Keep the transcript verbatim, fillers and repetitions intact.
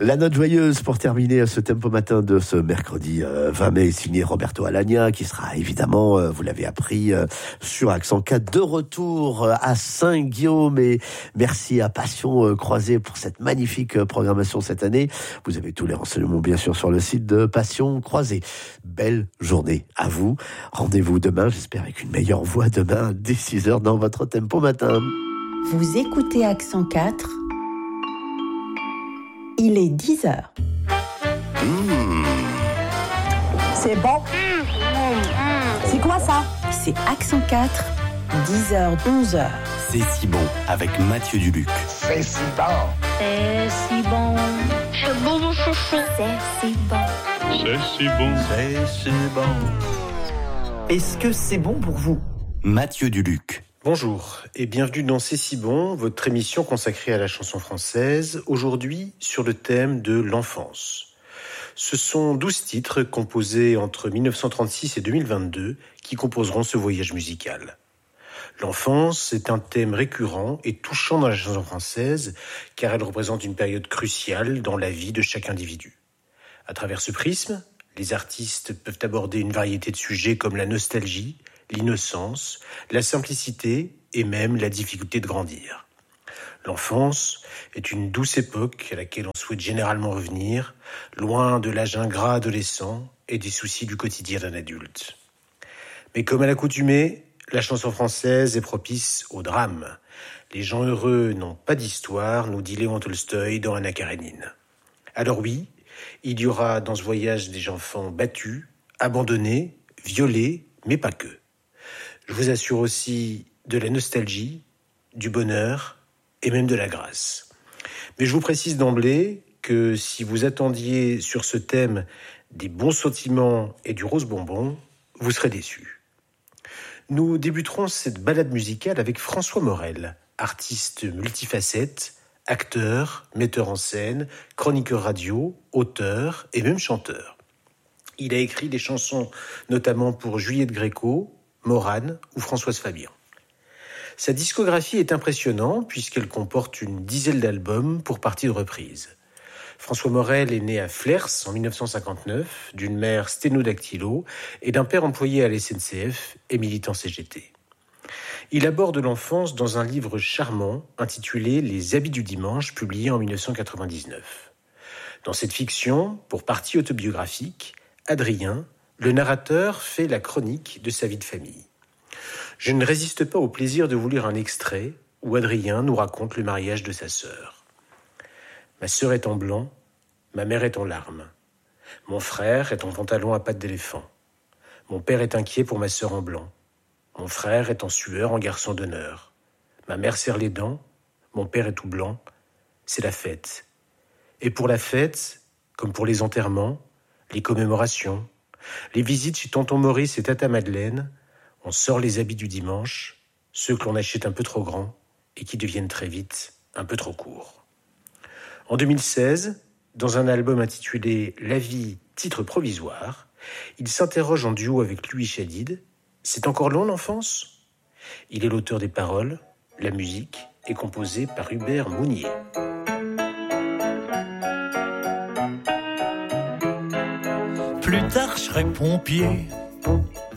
La note joyeuse pour terminer ce tempo matin de ce mercredi vingt mai, signé Roberto Alagna, qui sera évidemment, vous l'avez appris, sur Accent quatre, de retour à Saint-Guillaume. Et merci à Passion Croisée pour cette magnifique programmation cette année. Vous avez tous les renseignements bien sûr sur le site de Passion Croisée. Belle journée à vous. Rendez-vous demain, j'espère avec une meilleure voix demain dès six heures dans votre tempo matin. Vous écoutez Accent quatre. Il est dix heures. Mmh. C'est bon. C'est quoi ça? C'est Accent quatre, dix heures, onze heures. C'est si bon avec Mathieu Duluc. C'est si bon. C'est si bon. C'est délicieux. C'est si bon. C'est si bon. C'est si bon. Est-ce que c'est bon pour vous? Mathieu Duluc. Bonjour et bienvenue dans C'est si bon, votre émission consacrée à la chanson française, aujourd'hui sur le thème de l'enfance. Ce sont douze titres composés entre mille neuf cent trente-six et deux mille vingt-deux qui composeront ce voyage musical. L'enfance est un thème récurrent et touchant dans la chanson française car elle représente une période cruciale dans la vie de chaque individu. À travers ce prisme, les artistes peuvent aborder une variété de sujets comme la nostalgie, l'innocence, la simplicité et même la difficulté de grandir. L'enfance est une douce époque à laquelle on souhaite généralement revenir, loin de l'âge ingrat adolescent et des soucis du quotidien d'un adulte. Mais comme à l'accoutumée, la chanson française est propice au drame. Les gens heureux n'ont pas d'histoire, nous dit Léon Tolstoï dans Anna Karénine. Alors oui, il y aura dans ce voyage des enfants battus, abandonnés, violés, mais pas que. Je vous assure aussi de la nostalgie, du bonheur et même de la grâce. Mais je vous précise d'emblée que si vous attendiez sur ce thème des bons sentiments et du rose bonbon, vous serez déçus. Nous débuterons cette balade musicale avec François Morel, artiste multifacette, acteur, metteur en scène, chroniqueur radio, auteur et même chanteur. Il a écrit des chansons notamment pour Juliette Gréco, Morane ou Françoise Fabian. Sa discographie est impressionnante puisqu'elle comporte une dizaine d'albums pour partie de reprise. François Morel est né à Flers en mille neuf cent cinquante-neuf d'une mère sténodactylo et d'un père employé à la S N C F et militant C G T. Il aborde l'enfance dans un livre charmant intitulé Les habits du dimanche, publié en mille neuf cent quatre-vingt-dix-neuf. Dans cette fiction, pour partie autobiographique, Adrien, le narrateur, fait la chronique de sa vie de famille. Je ne résiste pas au plaisir de vous lire un extrait où Adrien nous raconte le mariage de sa sœur. Ma sœur est en blanc, ma mère est en larmes. Mon frère est en pantalon à pattes d'éléphant. Mon père est inquiet pour ma sœur en blanc. Mon frère est en sueur en garçon d'honneur. Ma mère serre les dents, mon père est tout blanc. C'est la fête. Et pour la fête, comme pour les enterrements, les commémorations, les visites chez tonton Maurice et tata Madeleine, on sort les habits du dimanche, ceux que l'on achète un peu trop grands et qui deviennent très vite un peu trop courts. En deux mille seize, dans un album intitulé La vie, titre provisoire, il s'interroge en duo avec Louis Chadid. C'est encore long l'enfance ? Il est l'auteur des paroles, la musique est composée par Hubert Mounier. Plus tard, je serai pompier.